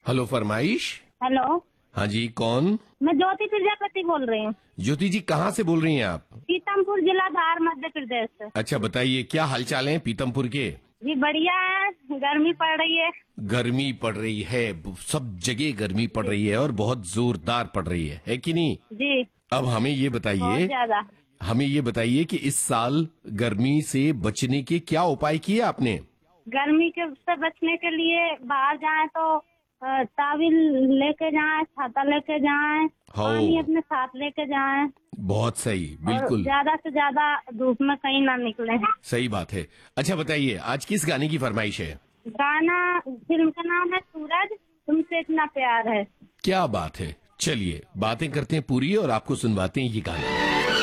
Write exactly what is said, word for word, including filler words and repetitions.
Hello फरमाइश। Hello. हाँ जी, कौन? मैं ज्योति प्रजापति बोल रही हूँ। ज्योति जी, कहाँ से बोल रही हैं आप? पीतमपुर जिला धार मध्य प्रदेश से। अच्छा, बताइए क्या हालचाल है पीतमपुर के? जी बढ़िया है, गर्मी पड़ रही है। गर्मी पड़ रही है, सब जगह गर्मी पड़ रही है और बहुत जोरदार पड़ रही है, है कि नहीं? जी अब हमें ये बहुत बताइए, ज्यादा। हमें ये बताइए कि इस साल गर्मी से बचने के क्या उपाय किए आपने? गर्मी के से बचने के लिए बाहर जाएं तो अ, तावील लेके जाएं, छाता लेके जाएं, हाँ। पानी अपने साथ लेके जाएं बहुत सही, और बिल्कुल ज्यादा से ज्यादा धूप में कहीं ना निकले। सही बात है। अच्छा बताइए, आज किस गाने की फरमाइश है? गाना, फिल्म का नाम है सूरज, तुमसे इतना प्यार है। क्या बात है, चलिए बातें करते हैं पूरी और आपको सुनवाते हैं ये गाना।